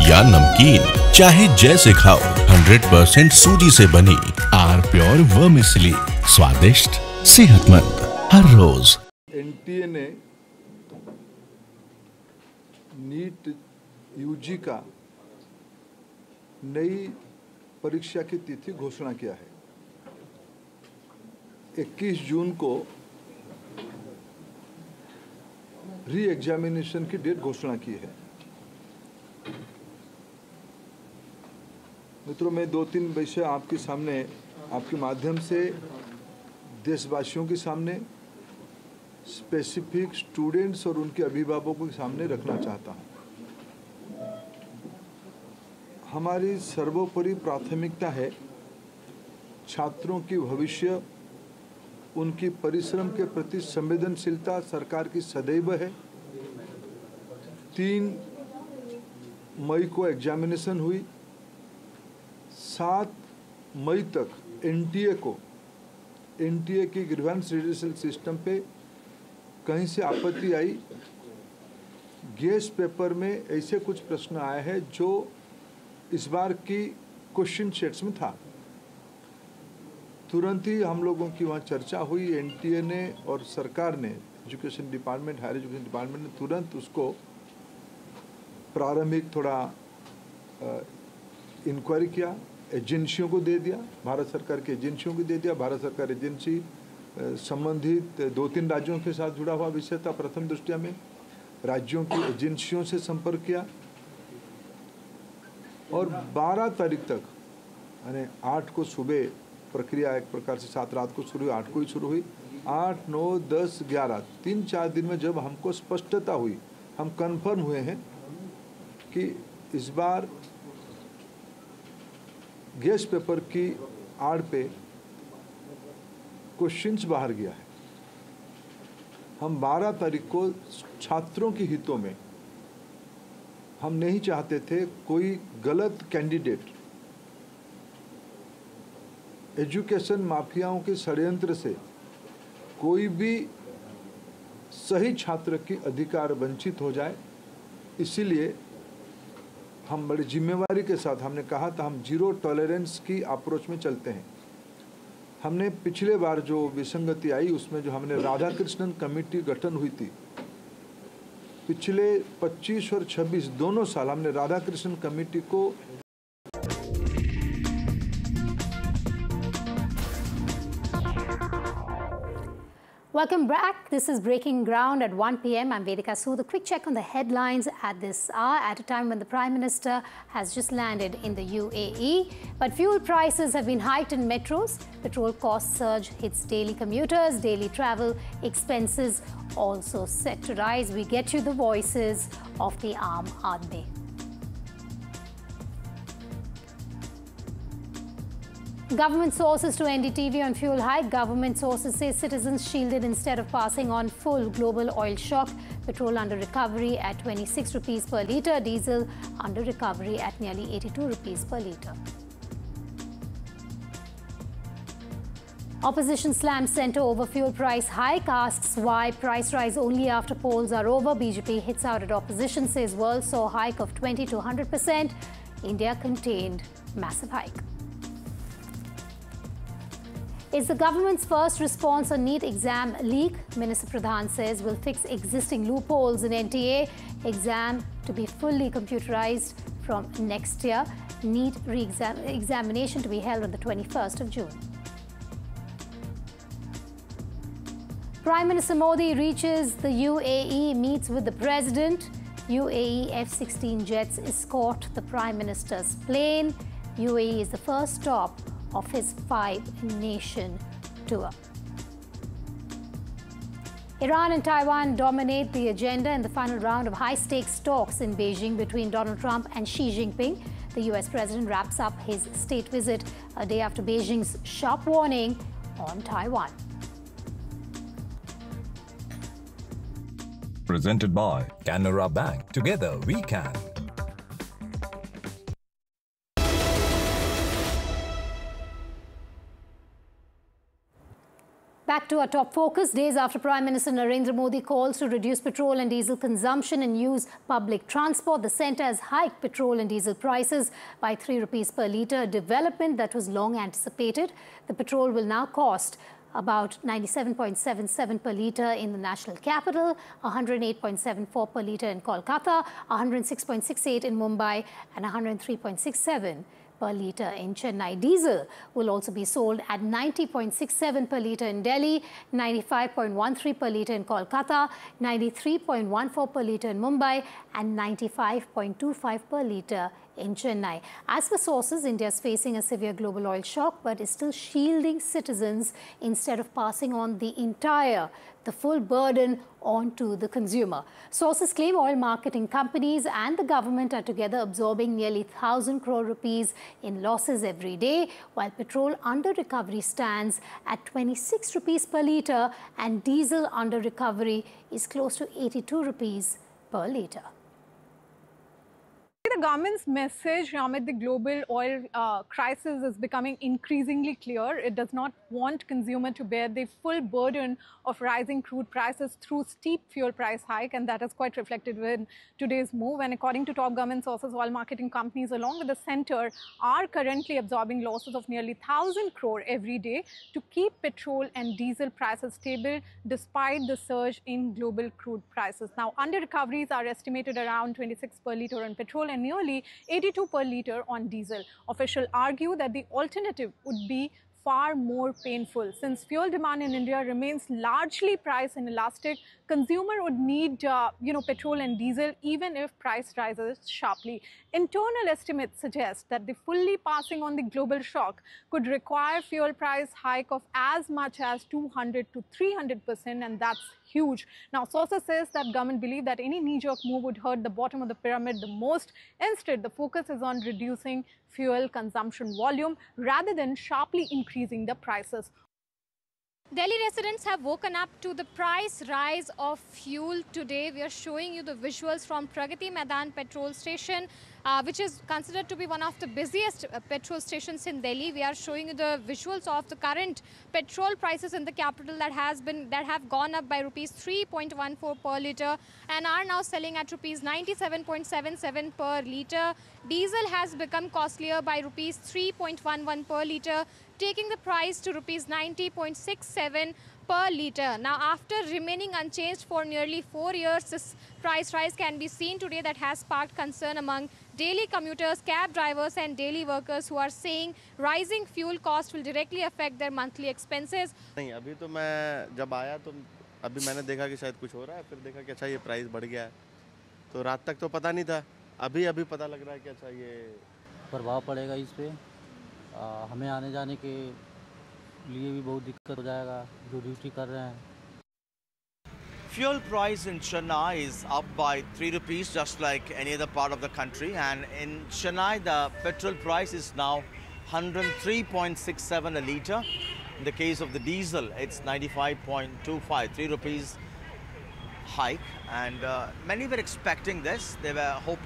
या नमकीन, चाहे जैसे खाओ, 100% सूजी से बनी आर प्योर वर्मिसेली, स्वादिष्ट, सेहतमंद हर रोज। एनटीए ने नीट यूजी का नई परीक्षा की तिथि घोषणा किया है। 21 जून को री एग्जामिनेशन की डेट घोषणा की है। मित्रों, मैं 2-3 विषय आपके सामने, आपके माध्यम से देशवासियों के सामने, स्पेसिफिक स्टूडेंट्स और उनके अभिभावकों के सामने रखना चाहता हूं। हमारी सर्वोपरि प्राथमिकता है छात्रों की भविष्य, उनकी परिश्रम के प्रति संवेदनशीलता सरकार की सदैव है। 3 मई को एग्जामिनेशन हुई। 7 मई तक एनटीए की ग्रीवेंस रिड्यूसल सिस्टम पे कहीं से आपत्ति आई। गेस्ट पेपर में ऐसे कुछ प्रश्न आए हैं जो इस बार की क्वेश्चन सेट्स में था। तुरंत ही हम लोगों की वहाँ चर्चा हुई। एनटीए ने और सरकार ने, education department, higher education department ने तुरंत उसको प्रारंभिक थोड़ा इंक्वायरी किया, एजेंसियों को दे दिया, भारत सरकार की एजेंसियों को दे दिया। भारत सरकार एजेंसी संबंधित 2-3 राज्यों के साथ जुड़ा हुआ विषय था। प्रथम दृष्टया में राज्यों की एजेंसियों से संपर्क किया और 12 तारीख तक, यानी 8 को सुबह प्रक्रिया एक प्रकार से 7 रात को शुरू हुई, 8 को ही शुरू हुई। 8, 9, 10, 11 3-4 दिन में जब हमको स्पष्टता हुई, हम कंफर्म हुए हैं कि इस बार गेस्ट पेपर की आड़ पे क्वेश्चंस बाहर गया है। हम 12 तारीख को छात्रों के हितों में, हम नहीं चाहते थे कोई गलत कैंडिडेट एजुकेशन माफियाओं के षड्यंत्र से कोई भी सही छात्र की अधिकार वंचित हो जाए। इसीलिए हम बड़ी जिम्मेवारी के साथ, हमने कहा था हम जीरो टॉलरेंस की अप्रोच में चलते हैं। हमने पिछले बार जो विसंगति आई उसमें जो हमने राधाकृष्णन कमेटी गठन हुई थी, पिछले 25 और 26 दोनों साल हमने राधाकृष्णन कमेटी को Welcome back. This is Breaking Ground at 1 p.m. I'm Vedika Sood. A quick check on the headlines at this hour, at a time when the Prime Minister has just landed in the UAE. But fuel prices have been hiked in metros. Petrol cost surge hits daily commuters. Daily travel expenses also set to rise. We get you the voices of the Aam Aadmi. Government sources to NDTV on fuel hike. Government sources say citizens shielded instead of passing on full global oil shock. Petrol under recovery at 26 rupees per litre. Diesel under recovery at nearly 82 rupees per litre. Opposition slams centre over fuel price hike. Asks why price rise only after polls are over. BJP hits out at opposition, says world saw hike of 20 to 100%. India contained massive hike. It's the government's first response on NEET exam leak. Minister Pradhan says will fix existing loopholes in NTA. Exam to be fully computerized from next year. NEET examination to be held on the 21st of June. Prime Minister Modi reaches the UAE, meets with the President. UAE F-16 jets escort the Prime Minister's plane. UAE is the first stop of his 5-nation tour. Iran and Taiwan dominate the agenda in the final round of high-stakes talks in Beijing between Donald Trump and Xi Jinping. The US president wraps up his state visit a day after Beijing's sharp warning on Taiwan. Presented by Canara Bank. Together we can. back to our top focus. Days after Prime Minister Narendra Modi calls to reduce petrol and diesel consumption and use public transport, the centre has hiked petrol and diesel prices by 3 rupees per litre, a development that was long anticipated. The petrol will now cost about 97.77 per litre in the national capital, 108.74 per litre in Kolkata, 106.68 in Mumbai and 103.67 per litre in Chennai. Diesel will also be sold at 90.67 per litre in Delhi, 95.13 per litre in Kolkata, 93.14 per litre in Mumbai and 95.25 per litre in Chennai. As per sources, India is facing a severe global oil shock but is still shielding citizens instead of passing on the full burden onto the consumer. Sources claim oil marketing companies and the government are together absorbing nearly 1,000 crore rupees in losses every day, while petrol under recovery stands at 26 rupees per litre and diesel under recovery is close to 82 rupees per litre. The government's message amid the global oil crisis is becoming increasingly clear. It does not want consumer to bear the full burden of rising crude prices through steep fuel price hike, and that is quite reflected in today's move. And according to top government sources, oil marketing companies along with the centre are currently absorbing losses of nearly 1,000 crore every day to keep petrol and diesel prices stable despite the surge in global crude prices. Now, under recoveries are estimated around 26 per litre on petrol and nearly 82 per litre on diesel. Officials argue that the alternative would be far more painful. Since fuel demand in India remains largely price inelastic, consumer would need petrol and diesel even if price rises sharply. Internal estimates suggest that the fully passing on the global shock could require fuel price hike of as much as 200 to 300%, and that's huge. Now, sources says that government believe that any knee-jerk move would hurt the bottom of the pyramid the most. Instead, the focus is on reducing fuel consumption volume rather than sharply increasing the prices. Delhi residents have woken up to the price rise of fuel today. We are showing you the visuals from Pragati Maidan petrol station, which is considered to be one of the busiest petrol stations in Delhi. We are showing you the visuals of the current petrol prices in the capital that have gone up by rupees 3.14 per litre and are now selling at rupees 97.77 per litre. Diesel has become costlier by rupees 3.11 per litre, taking the price to rupees 90.67 per litre. Now, after remaining unchanged for nearly 4 years, this price rise can be seen today that has sparked concern among daily commuters, cab drivers and daily workers who are saying rising fuel costs will directly affect their monthly expenses. नहीं, अभी तो मैं जब आया तो अभी मैंने देखा कि शायद कुछ हो रहा है, फिर देखा कि अच्छा ये प्राइस बढ़ गया है, तो रात तक तो पता नहीं था, अभी पता लग रहा है कि अच्छा ये प्रभाव पड़ेगा इस पे। हमें आने जाने के लिए भी बहुत दिक्कत हो जाएगा जो ड्यूटी कर रहे हैं। Fuel price in Chennai is up by 3 rupees just like any other part of the country, and in Chennai the petrol price is now 103.67 a litre. In the case of the diesel it's 95.25, 3 rupees hike, and many were expecting this. They were hoping